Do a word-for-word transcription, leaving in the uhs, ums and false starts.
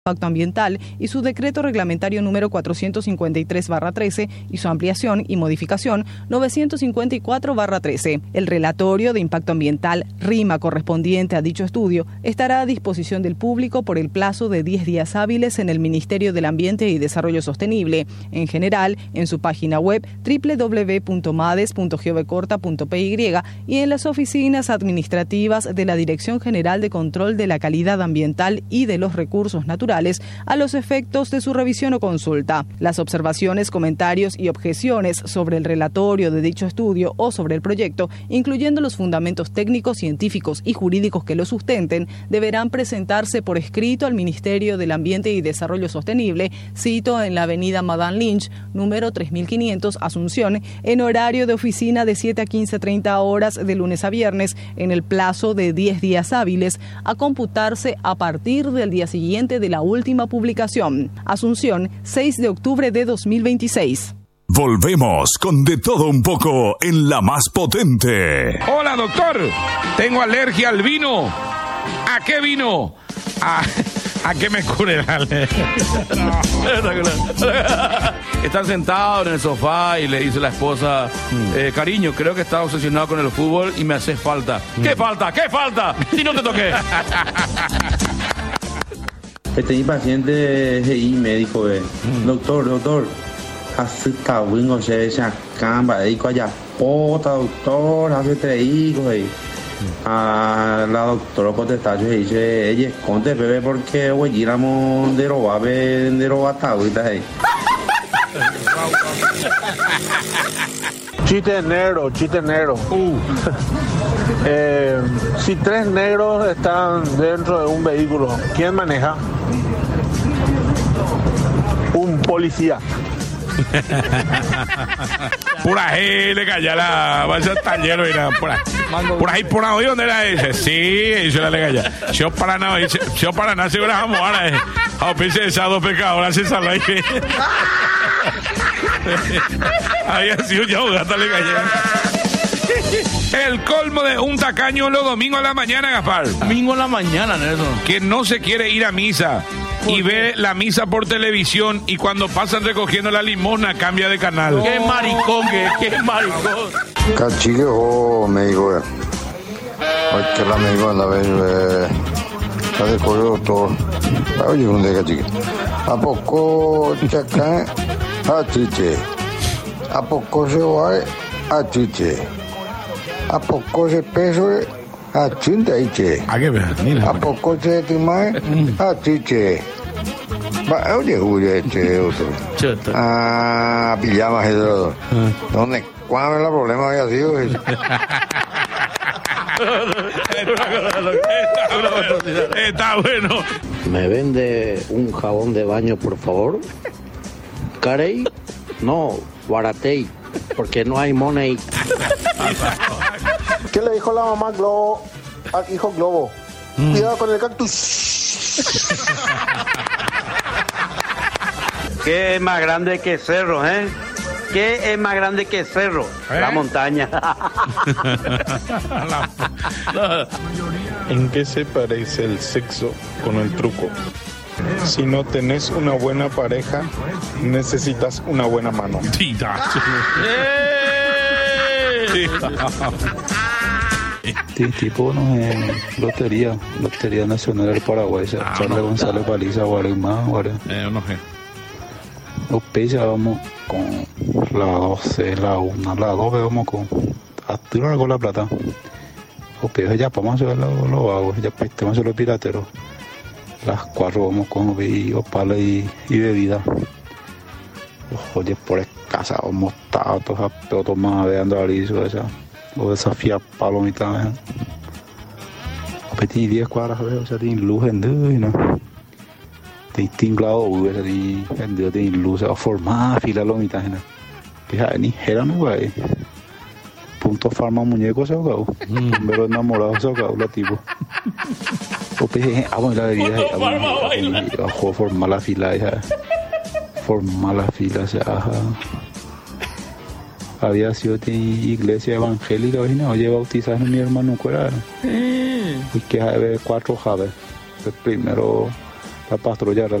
Impacto Ambiental y su decreto reglamentario número cuatrocientos cincuenta y tres barra trece y su ampliación y modificación novecientos cincuenta y cuatro barra trece. El relatorio de impacto ambiental, RIMA, correspondiente a dicho estudio, estará a disposición del público por el plazo de diez días hábiles en el Ministerio del Ambiente y Desarrollo Sostenible, en general en su página web doble u doble u doble u punto mades punto gov corta punto p y y en las oficinas administrativas de la Dirección General de Control de la Calidad Ambiental y de los Recursos Naturales a los efectos de su revisión o consulta. Las observaciones, comentarios y objeciones sobre el relatorio de dicho estudio o sobre el proyecto, incluyendo los fundamentos técnicos, científicos y jurídicos que lo sustenten, deberán presentarse por escrito al Ministerio del Ambiente y Desarrollo Sostenible, cito en la avenida Madame Lynch, número tres mil quinientos, Asunción, en horario de oficina de siete a quince treinta horas de lunes a viernes, en el plazo de diez días hábiles, a computarse a partir del día siguiente de la última publicación. Asunción, seis de octubre de dos mil veintiséis. Volvemos con De Todo Un Poco en La Más Potente. Hola, doctor. Tengo alergia al vino. ¿A qué vino? A, a qué me cure la alergia. Está sentado en el sofá y le dice la esposa, eh, cariño, creo que estás obsesionado con el fútbol y me haces falta. ¿Qué falta? ¿Qué falta? Si no te toqué. Este mi paciente y médico, eh. mm. doctor, doctor, hace wingo se llama camba, digo allá, pota, doctor, hace tres hijos, eh. A la doctora contesta, yo dice, ella esconde bebé porque hoy giramos de roba, de roba tabuita, eh. Chiste negro, chiste negro. Uh. eh, si tres negros están dentro de un vehículo, ¿quién maneja? Un policía. Por ahí le calla la vaya taller y nada, por ahí. Por ahí por ahí dónde era ese. Sí, yo le calla. Yo para nada, yo para nada seguro vamos ahora. A pensar esas dos pecadores se sale ahí. Había sido ya gata le calla. El colmo de un tacaño los domingos a la mañana, Gaspar. Domingo a la mañana, Nelson. Que no se quiere ir a misa y ve la misa por televisión y cuando pasan recogiendo la limosna cambia de canal. No. Qué maricón, que qué maricón. Cachique o médico, eh. Ay, que la médico anda a ver, eh. La del correo doctor. Oye, un de cachique. ¿A poco chacán? A chiche. ¿A poco se va? A chiche. ¿A poco se peso? A chinte. ¿A qué ve? ¿A poco se timae? A chiche. Va, oye, oye, este otro. Ah, pijama, eso. ¿Dónde? ¿Cuál es el problema había sido? Está bueno. ¿Me vende un jabón de baño, por favor? ¿Carey? No, Baratey, porque no hay money. ¿Qué le dijo la mamá Globo al hijo Globo? Mm. Cuidado con el cactus. ¿Qué es más grande que cerro, eh? ¿Qué es más grande que cerro? ¿Eh? La montaña. ¿En qué se parece el sexo con el truco? Si no tenés una buena pareja, necesitas una buena mano. Sí, tipo no es lotería, Lotería Nacional del Paraguay, ah, Charles no. González Paliza, Guarimá, Guarimá. Eh, no sé. Los peces vamos con la doce, la una, la dos vamos con a tirar con la plata. Los peces ya vamos a hacer los vagos, ya vamos a hacer los pirateros. Las cuatro vamos con bebidos, palos y, y bebida. Oye, por escasa, vamos todos a todos más veando a liso esa. O desafía palomitas. Tiene diez cuadras, o sea, tiene luz en y no. Tiene tinglado, o sea, tiene tiene luz, o formada fila lomitas, ¿no? Que ni era no güey. Punto farma muñeco se acabó. Pero enamorado se acabó la tipo. O peje, ah, bueno, la bebida, a juego formar la fila, ya. Formar la fila, o sea, había sido de iglesia evangélica, ¿no? Oye, bautizaron a mi hermano, ¿cuál era? Y que hay cuatro javes. El primero la patrulla.